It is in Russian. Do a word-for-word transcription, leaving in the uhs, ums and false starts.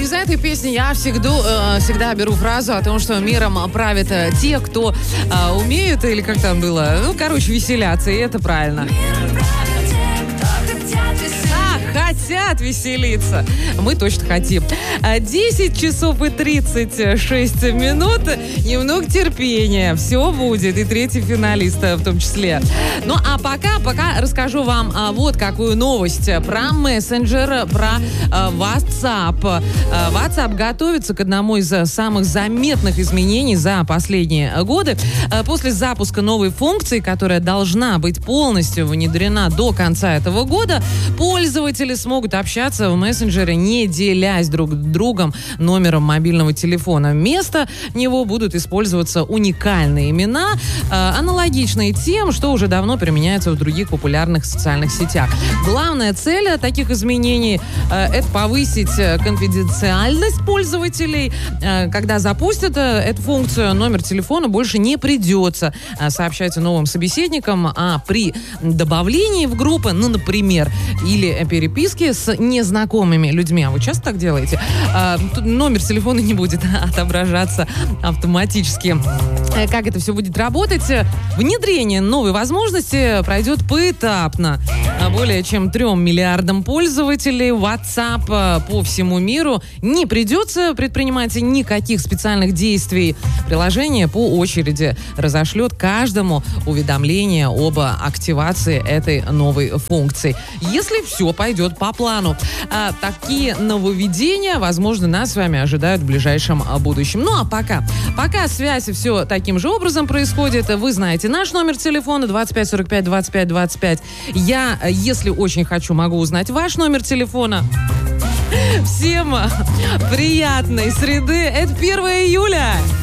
из этой песни я всегда, э, всегда беру фразу о том, что миром правят те, кто э, умеют, или как там было, ну, короче, веселяться, и это правильно. Хотят веселиться. Мы точно хотим. десять часов и тридцать шесть минут. Немного терпения. Все будет. И третий финалист в том числе. Ну, а пока, пока расскажу вам а, вот какую новость про мессенджер, про а, WhatsApp. А, WhatsApp готовится к одному из самых заметных изменений за последние годы. А, после запуска новой функции, которая должна быть полностью внедрена до конца этого года, пользователи смогут общаться в мессенджере, не делясь друг другом номером мобильного телефона. Вместо него будут использоваться уникальные имена, э, аналогичные тем, что уже давно применяются в других популярных социальных сетях. Главная цель таких изменений э, – это повысить конфиденциальность пользователей. Э, когда запустят э, эту функцию, номер телефона больше не придется э, сообщать новым собеседникам, а при добавлении в группы, ну, например, или переписки с незнакомыми людьми, а вы часто так делаете, а, номер телефона не будет отображаться автоматически. Как это все будет работать? Внедрение новой возможности пройдет поэтапно. Более чем трем миллиардам пользователей WhatsApp по всему миру не придется предпринимать никаких специальных действий. Приложение по очереди разошлет каждому уведомление об активации этой новой функции. Если все пойдет по плану. А, такие нововведения, возможно, нас с вами ожидают в ближайшем будущем. Ну а пока, пока связь все таким же образом происходит, вы знаете наш номер телефона двадцать пять сорок пять двадцать пять двадцать пять. Я, если очень хочу, могу узнать ваш номер телефона. Всем приятной среды. Это первое июля.